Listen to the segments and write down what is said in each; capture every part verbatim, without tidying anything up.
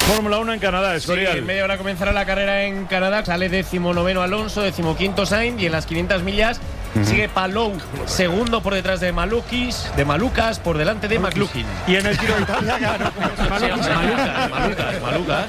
Fórmula uno en Canadá, Escorial. Sí, en media hora comenzará la carrera en Canadá. Sale decimonoveno Alonso, decimoquinto Sainz, y en las quinientas millas uh-huh. sigue Palou, segundo por detrás de Malukis, de Malucas, por delante de McLukin. Y en el Giro de Italia ganó Malucas, Malucas, Malucas, Malucas.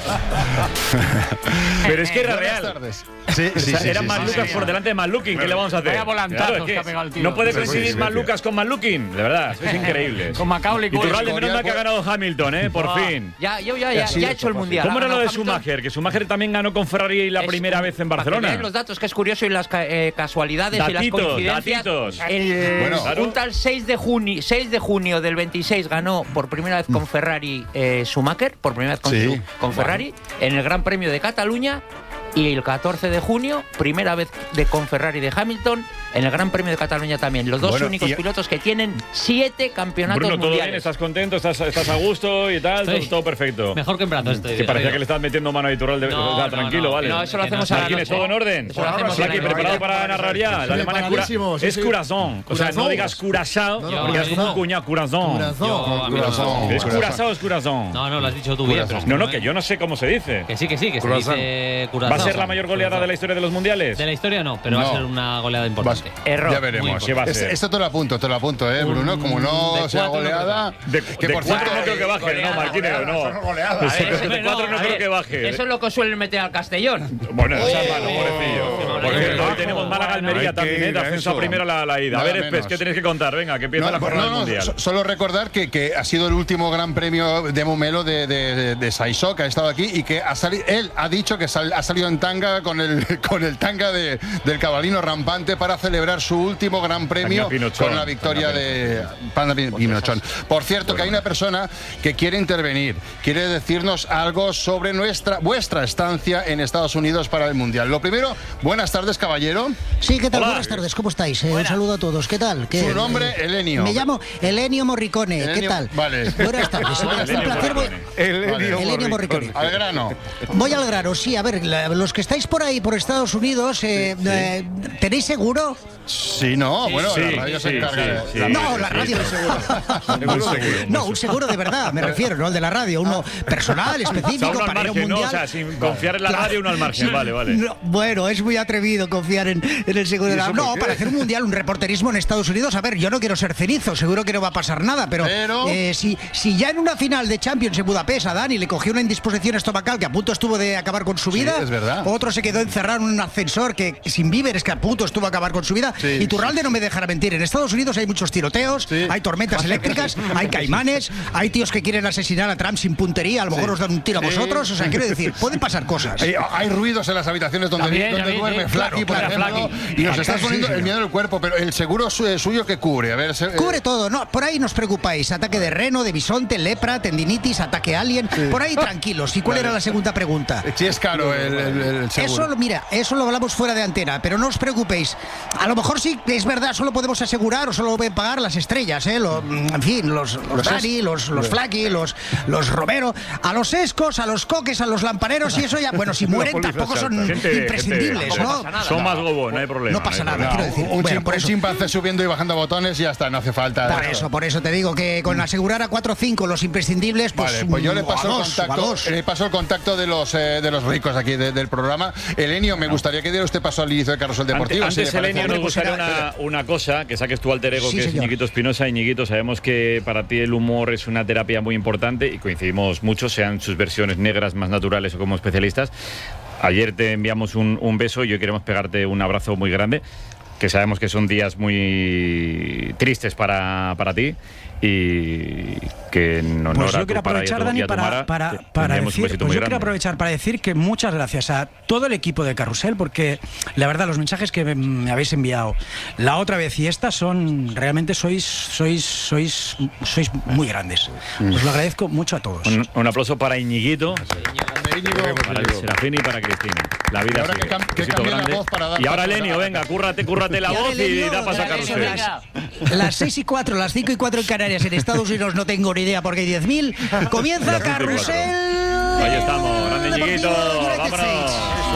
Pero es que era Buenas real. tardes. Sí, sí, sí, Eran sí, Malucas sí, por sí. delante de Malukin. ¿Qué le vamos a hacer? Vaya volantazos Claro, es que que ha pegado el tío. no puede Sí, coincidir sí, Malucas con Malukin. De verdad, es increíble. Con Macaulay Y Turralde, Culkin. menos mal que ha ganado Hamilton, ¿eh? Por Ah, fin. Ya, yo ya, ya, ya he hecho el mundial. ¿Cómo era lo de Hamilton. Schumacher? Que Schumacher también ganó con Ferrari la Es primera un- vez en para que Barcelona. veáis los datos, que es curioso, y las ca- eh, casualidades Datitos, y las coincidencias. datitos. El, Bueno, claro. un tal seis de junio, seis de junio del veintiséis ganó por primera vez con Ferrari eh, Schumacher, por primera vez con, Sí. su- con Ferrari, en el Gran Premio de Cataluña. Y el catorce de junio, primera vez de con Ferrari de Hamilton, en el Gran Premio de Cataluña también. Los dos Bueno, únicos y- pilotos que tienen siete campeonatos Bruno, ¿todo bien? mundiales. ¿Estás contento? ¿Estás, estás a gusto y tal? Estoy Todo, todo perfecto. Mejor que en brazos estoy. Que parecía que le estabas metiendo mano a Iturralde. No, O sea, no, tranquilo, no. vale. No, eso lo Que hacemos no, a la ¿Tienes noche. todo en orden? Eso lo hacemos Flaqui, a la noche. preparado para narrar ya. El alemán es, cura, preparadísimo, sí, es sí. curazón. O sea, no Curazao. digas curazao, No, no, porque es como un curazao. cuñado, curazón. Curazao. Yo, a mí no. Corazón. Es curazao, es curazón. No, no, lo has dicho tú bien. pero No, no, es que yo no sé cómo se dice. Que sí, que sí, que se Curazao. dice ¿Va Curazao. a ser la mayor goleada de la historia de los mundiales? De la historia no, pero va No. a ser una goleada importante. Vas- Error. Ya veremos. ¿Qué va a Es- ser? Esto te lo apunto, te lo apunto, ¿eh, Bruno? Como no de sea cuatro no goleada. De, que de por cuatro cierto, no creo que baje, goleada, no, Marquinhos, no. Eso no es goleada, Eso ¿eh? de Hombre, cuatro no a creo ver, que baje. Eso es lo que suelen meter al Castellón. Bueno, esa mano, pobrecillo. Porque Oye, hoy tenemos Málaga Almería hay que también, ¿eh? ir De a ascenso eso. a primera la, la ida. A Nada ver, Espes, menos. ¿qué tenéis que contar? Venga, que empieza No, la jornada no, no, mundial. so- solo recordar que, que ha sido el último gran premio de Momelo de, de, de, de Saisó, que ha estado aquí y que ha sali- él ha dicho que sal- ha salido en tanga con el, con el tanga de, del cabalino rampante para celebrar su último gran premio Tanga Pinochón. con la victoria Tanga de Panda Pin- Pinochón. Por cierto, que hay una persona que quiere intervenir, quiere decirnos algo sobre nuestra vuestra estancia en Estados Unidos para el Mundial. Lo primero, buenas tardes, caballero. Sí, ¿qué tal? Hola. Buenas tardes, ¿cómo estáis? Eh, un saludo a todos, ¿qué tal? ¿Qué, Su nombre, eh, Elenio. Me llamo Elenio Morricone, ¿qué Elenio- tal? vale. Buenas tardes, es un Elenio placer. voy- Morricone. Vale. Elenio Morricone. Al grano. Voy al grano, sí, a ver, la- los que estáis por ahí, por Estados Unidos, eh, eh, ¿tenéis seguro? Sí, no, bueno, Sí, la radio se sí, encarga sí, de... sí. la- No, la sí, radio sí. es seguro. Muy seguro. No, un seguro de verdad, me refiero, no el de la radio, uno personal, O sea, específico, uno al para ir a un margen, ¿no? O mundial. sea, sin confiar en la Claro. radio, uno al margen. Vale, vale. No, bueno, es muy atrevido confiar en, en el seguro de la... eso No, por qué? para hacer un mundial, un reporterismo en Estados Unidos, a ver, yo no quiero ser cenizo, seguro que no va a pasar nada, pero, Pero- eh, si, si ya en una final de Champions en Budapest a Dani le cogió una indisposición estomacal que a punto estuvo de acabar con su Sí, vida, es verdad. otro se quedó encerrado en un ascensor que sin víveres que a punto estuvo a acabar con su vida, Sí, y Turralde no me dejará mentir, en Estados Unidos hay muchos tiroteos, Sí. hay tormentas eléctricas, hay caimanes, hay tíos que quieren asesinar a Trump sin puntería, a lo mejor Sí. os dan un tiro a Sí. vosotros, o sea, quiero decir, pueden pasar cosas. Hay, hay ruidos en las habitaciones donde, También, donde también, duerme sí. Flaky, por Claro, ejemplo, Flaky. y nos estás Sí, poniendo señor. el miedo del cuerpo, pero el seguro su- suyo que cubre, a ver... se- Cubre eh, todo, no, por ahí no os preocupáis. Ataque de reno, de bisonte, lepra, tendinitis, ataque alien. Por ahí tranquilos. ¿Y cuál Vale. era la segunda pregunta? Sí es caro el, el- el seguro. Eso, lo- mira, eso lo hablamos fuera de antena, pero no os preocupéis. A lo mejor sí, es verdad, solo podemos asegurar o solo pueden pagar las estrellas, ¿eh? Lo- en fin, los, los, Los Dani, es- los, los Flaky, los, los Romero, a los Escos, a los Coques, a los lampareros y eso ya, bueno, si mueren póliza tampoco son salta. Gente- imprescindibles, gente- ¿no? Son más gobos, no hay problema. No pasa hay nada, problema. quiero decir. Un, Bueno, chim- por un eso. chimpancé subiendo y bajando botones y ya está, no hace falta. Por eso, por eso te digo que con asegurar a cuatro o cinco los imprescindibles, pues, Vale, pues yo le mm, paso, o a el dos, o a contacto, dos. le paso el contacto de los eh, de los ricos aquí de- del programa. Elenio, me gustaría que diera usted paso al inicio de Carrusel Deportivo. Antes, si le antes parece. Elenio, nos Pues gustaría era- una, una cosa, que saques tu alter ego, Sí, que es señor. Ñiquito Espinosa. Y Ñiquito, sabemos que para ti el humor es una terapia muy importante y coincidimos mucho, sean sus versiones negras, más naturales o como especialistas. Ayer te enviamos un, un beso y hoy queremos pegarte un abrazo muy grande, que sabemos que son días muy tristes para, para ti y que en honor Pues a yo tu quiero padre y a aprovechar, tu- y Dani, a tu para, Mara, para, te- te para enviamos un decir, besito pues muy yo quiero grande. aprovechar para decir que muchas gracias a todo el equipo de Carrusel, porque la verdad los mensajes que me, me habéis enviado la otra vez y esta son realmente sois sois sois sois muy grandes. Os lo agradezco mucho a todos. Un, un aplauso para Iñiguito, Íñigo, para el Serafín y para Cristina. La vida Y ahora sigue. que cam- que Besito cambie la grande. voz para dar Y ahora paso a Elenio, la- venga, cúrrate, cúrrate la Y ahora, voz y Elenio, da paso a ya, Carrusel. las, las seis y cuatro, las cinco y cuatro en Canarias, en Estados Unidos no tengo ni idea porque hay diez mil. Comienza Las cinco y cuatro. Carrusel. Ahí estamos, grande Deportivo Ñiguito, United vámonos. States.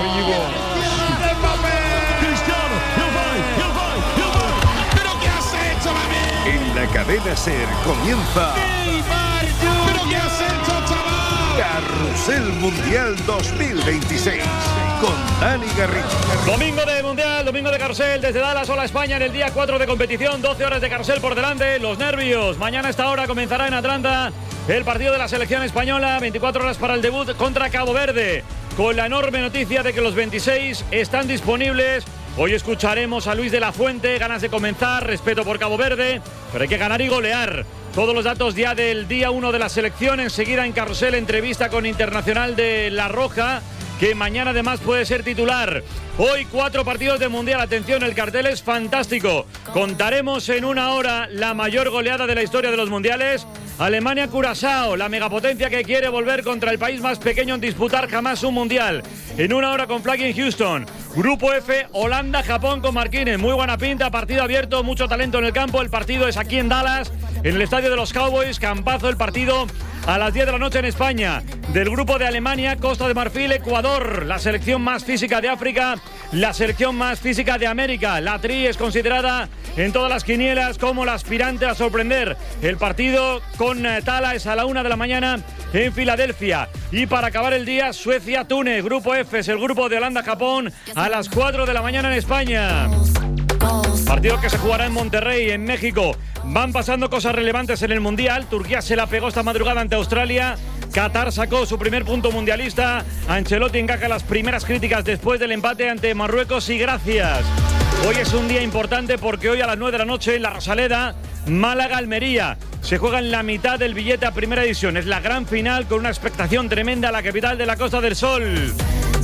En la cadena SER comienza Carrusel Carrusel Mundial dos mil veintiséis con Dani Garrido. Domingo de Mundial, domingo de Carrusel desde Dallas, hola España, en el día cuatro de competición, doce horas de Carrusel por delante, los nervios. Mañana a esta hora comenzará en Atlanta el partido de la selección española, veinticuatro horas para el debut contra Cabo Verde, con la enorme noticia de que los veintiséis están disponibles. Hoy escucharemos a Luis de la Fuente, ganas de comenzar, respeto por Cabo Verde, pero hay que ganar y golear. Todos los datos ya del día uno de la selección, enseguida en Carrusel, entrevista con Internacional de La Roja, que mañana además puede ser titular. Hoy cuatro partidos de Mundial, atención, el cartel es fantástico. Contaremos en una hora la mayor goleada de la historia de los Mundiales. Alemania-Curazao, la megapotencia que quiere volver contra el país más pequeño en disputar jamás un Mundial. En una hora con Flag in Houston. Grupo F, Holanda-Japón con Marquines. Muy buena pinta, partido abierto, mucho talento en el campo. El partido es aquí en Dallas, en el estadio de los Cowboys. Campazo el partido a las diez de la noche en España. Del grupo de Alemania, Costa de Marfil, Ecuador. La selección más física de África, la selección más física de América. La Tri es considerada en todas las quinielas como la aspirante a sorprender. El partido con Tala es a la una de la mañana en Filadelfia. Y para acabar el día, Suecia-Túnez. Grupo F es el grupo de Holanda-Japón a las cuatro de la mañana en España. Partido que se jugará en Monterrey, en México. Van pasando cosas relevantes en el Mundial. Turquía se la pegó esta madrugada ante Australia. Qatar sacó su primer punto mundialista. Ancelotti encaja las primeras críticas después del empate ante Marruecos y gracias. Hoy es un día importante porque hoy a las nueve de la noche en la Rosaleda, Málaga-Almería. Se juega en la mitad del billete a primera división. Es la gran final con una expectación tremenda a la capital de la Costa del Sol.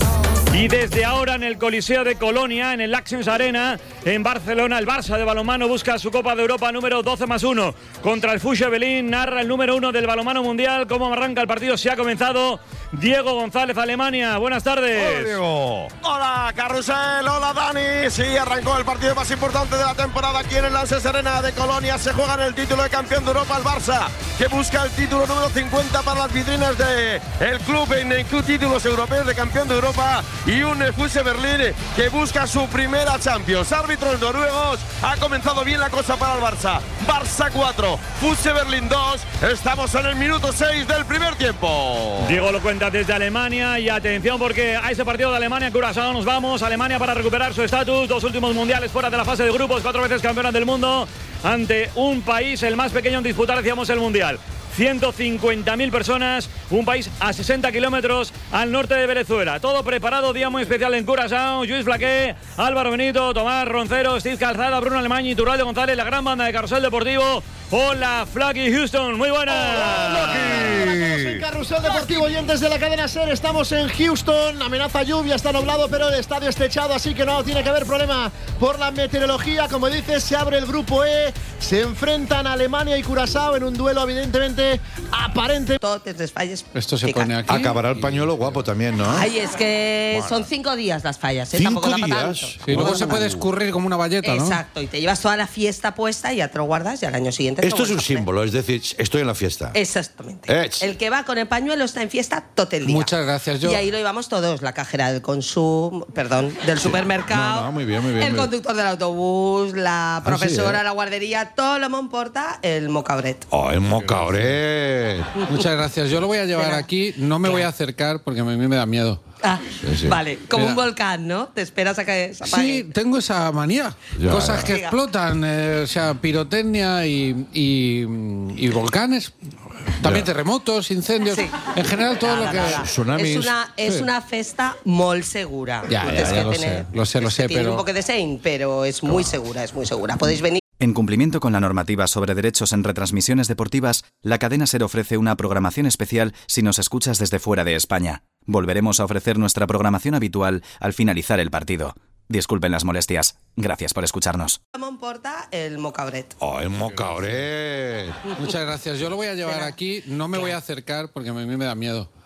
Y desde ahora en el Coliseo de Colonia, en el Axens Arena, en Barcelona, el Barça de balonmano busca su Copa de Europa número doce más uno. Contra el Fusha Berlín, narra el número uno del balonmano mundial. ¿Cómo arranca el partido? Se ha comenzado. Diego González, Alemania. Buenas tardes. Hola, Diego. Hola, Carrusel. Hola, Dani. Sí, arrancó el partido más importante de la temporada aquí en el Axens Arena de Colonia. Se juega en el título de campeón de Europa el Barça, que busca el título número cincuenta para las vitrinas del de club en el club títulos europeos de campeón de Europa. Y un Fusha Berlín que busca su primera Champions. Árbitros noruegos. Ha comenzado bien la cosa para el Barça. Barça cuatro, Fusha Berlín dos. Estamos en el minuto seis del primer tiempo. Diego lo cuenta desde Alemania y atención porque a ese partido de Alemania, Curazao nos vamos. Alemania para recuperar su estatus. Dos últimos mundiales fuera de la fase de grupos. Cuatro veces campeona del mundo ante un país el más pequeño en disputar, decíamos, el mundial. ciento cincuenta mil personas, un país a sesenta kilómetros al norte de Venezuela. Todo preparado, día muy especial en Curazao. Luis Flaqué, Álvaro Benito, Tomás Roncero, Steve Calzada, Bruno Alemán y Turralde González, la gran banda de Carrusel Deportivo. Hola, Flaky Houston, muy buenas. Hola, Estamos en Carrusel Deportivo, oyentes de la cadena SER. Estamos en Houston, amenaza lluvia, está nublado, pero el estadio está techado, así que no tiene que haber problema por la meteorología. Como dices, se abre el grupo E, se enfrentan Alemania y Curazao en un duelo evidentemente aparente. Totes les falles. Esto se pone aquí. Acabará el pañuelo guapo también, ¿no? Ay, es que bueno. son cinco días las fallas, ¿eh? ¿Cinco Tampoco da pa' días? tanto. Sí, luego se puede escurrir como una valleta, ¿no? Exacto, y te llevas toda la fiesta puesta y ya te lo guardas y al año siguiente. Esto es un símbolo, es decir, estoy en la fiesta. Exactamente. Ech. El que va con el pañuelo está en fiesta todo el día. Muchas gracias, yo. Y ahí lo llevamos todos, la cajera del consumo, perdón, del Sí. supermercado. No, no, muy bien, muy bien, El muy bien. conductor del autobús, la profesora, sí, ¿eh? la guardería, todo lo me importa el mocabret. Oh, el mocabret. Muchas gracias. Yo lo voy a llevar aquí. No me voy a acercar porque a mí me da miedo. Ah, Sí, sí. vale, como Mira. un volcán, ¿no? Te esperas a que se apague. Sí, tengo esa manía. Ya, Cosas ya. que Venga. explotan, eh, o sea, pirotecnia y, y, y volcanes. También Ya. terremotos, incendios. Sí. En general, todo Nada, lo que. nada. Tsunamis. Es una, es Sí. una festa molt segura. Ya, ya, Tienes ya que lo tener- sé, lo sé, lo es que sé, tiene pero- un poco de sein, pero es muy segura, es muy segura. Podéis venir. En cumplimiento con la normativa sobre derechos en retransmisiones deportivas, la cadena SER ofrece una programación especial si nos escuchas desde fuera de España. Volveremos a ofrecer nuestra programación habitual al finalizar el partido. Disculpen las molestias. Gracias por escucharnos. No me importa el mocabret. Oh, el mocabret. Muchas gracias. Yo lo voy a llevar Espera. aquí. No me voy a acercar porque a mí me da miedo.